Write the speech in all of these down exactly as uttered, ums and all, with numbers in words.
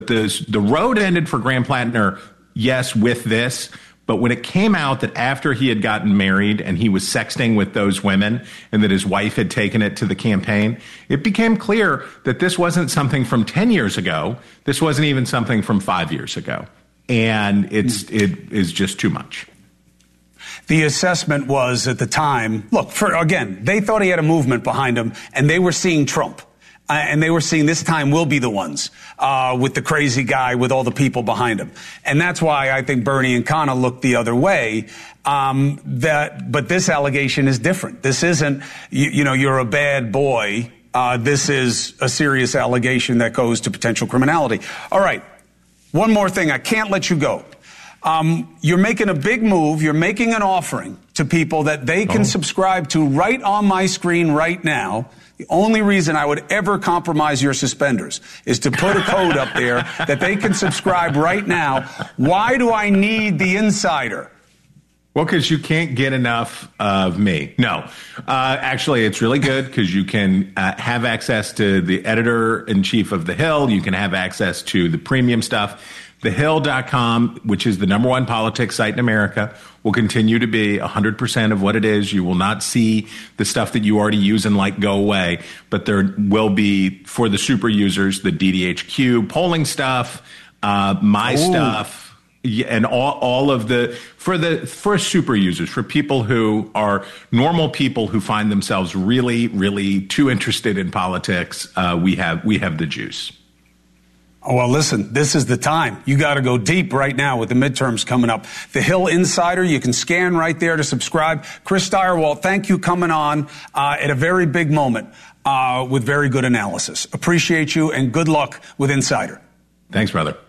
the the road ended for Graham Plattner, yes, with this. But when it came out that after he had gotten married and he was sexting with those women and that his wife had taken it to the campaign, it became clear that this wasn't something from ten years ago. This wasn't even something from five years ago. And it's it is just too much. The assessment was at the time, look, for again, they thought he had a movement behind him, and they were seeing Trump. Uh, and they were seeing this time we'll be the ones uh, with the crazy guy with all the people behind him. And that's why I think Bernie and Connor looked the other way. Um, that, but this allegation is different. This isn't, you, you know, you're a bad boy. Uh, this is a serious allegation that goes to potential criminality. All right. One more thing. I can't let you go. Um, you're making a big move. You're making an offering to people that they can oh. subscribe to right on my screen right now. The only reason I would ever compromise your suspenders is to put a code up there that they can subscribe right now. Why do I need the insider? Well, because you can't get enough of me. No, uh, actually, it's really good because you can uh, have access to the editor-in-chief of The Hill. You can have access to the premium stuff. the hill dot com, which is the number one politics site in America, will continue to be one hundred percent of what it is. You will not see the stuff that you already use and like go away, but there will be, for the super users, the D D H Q polling stuff, uh, my Ooh. stuff, and all, all of the, for the, for super users, for people who are normal people who find themselves really, really too interested in politics, uh, we have, we have the juice. Oh, well, listen, this is the time. You got to go deep right now with the midterms coming up. The Hill Insider, you can scan right there to subscribe. Chris Stirewalt, thank you coming on uh, at a very big moment uh, with very good analysis. Appreciate you, and good luck with Insider. Thanks, brother.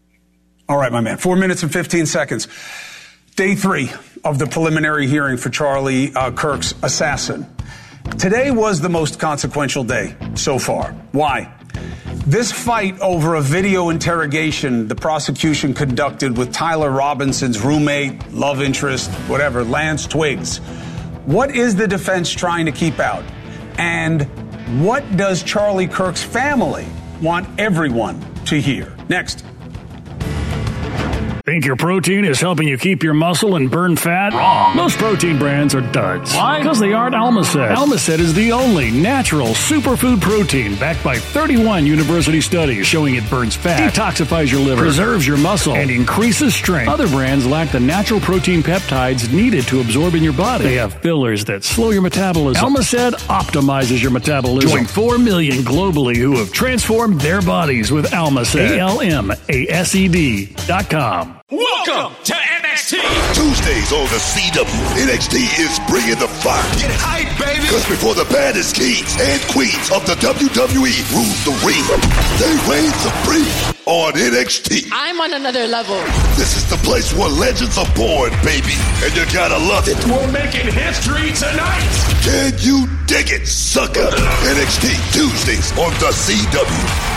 All right, my man. Four minutes and fifteen seconds. Day three of the preliminary hearing for Charlie uh, Kirk's assassin. Today was the most consequential day so far. Why? This fight over a video interrogation the prosecution conducted with Tyler Robinson's roommate, love interest, whatever, Lance Twiggs. What is the defense trying to keep out? And what does Charlie Kirk's family want everyone to hear? Next. Think your protein is helping you keep your muscle and burn fat? Wrong. Most protein brands are duds. Why? Because they aren't Almacet. Almacet is the only natural superfood protein backed by thirty-one university studies showing it burns fat, detoxifies your liver, preserves your muscle, and increases strength. Other brands lack the natural protein peptides needed to absorb in your body. They have fillers that slow your metabolism. Almacet optimizes your metabolism. Join four million globally who have transformed their bodies with Almacet. A L M A S E D dot com. Welcome to N X T. Tuesdays on the C W. N X T is bringing the fire. Get hype, baby. Because before the baddest kings and queens of the W W E rule the ring, they reign supreme on N X T. I'm on another level. This is the place where legends are born, baby. And you gotta love it. We're making history tonight. Can you dig it, sucker? N X T Tuesdays on the C W.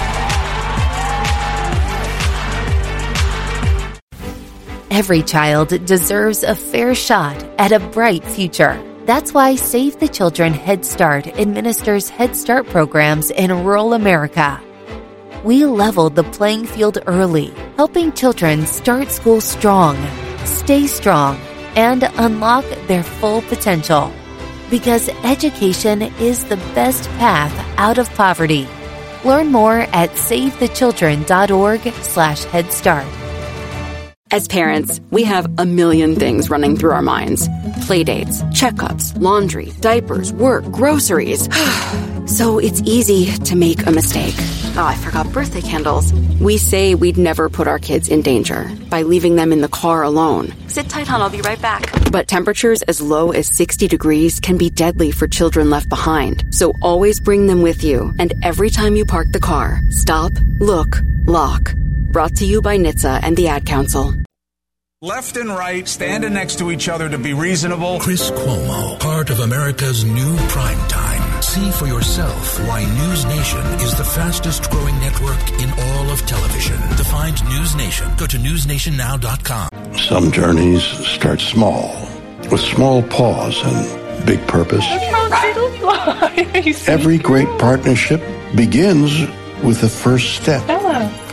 Every child deserves a fair shot at a bright future. That's why Save the Children Head Start administers Head Start programs in rural America. We leveled the playing field early, helping children start school strong, stay strong, and unlock their full potential. Because education is the best path out of poverty. Learn more at save the children dot org slash head start. As parents, we have a million things running through our minds. Playdates, checkups, laundry, diapers, work, groceries. So it's easy to make a mistake. Oh, I forgot birthday candles. We say we'd never put our kids in danger by leaving them in the car alone. Sit tight, hon. I'll be right back. But temperatures as low as sixty degrees can be deadly for children left behind. So always bring them with you. And every time you park the car, stop, look, lock. Brought to you by N H T S A and the Ad Council. Left and right, standing next to each other to be reasonable. Chris Cuomo, part of America's new primetime. See for yourself why News Nation is the fastest growing network in all of television. To find News Nation, go to news nation now dot com. Some journeys start small, with small pause and big purpose. Every great partnership begins with the first step. Bella.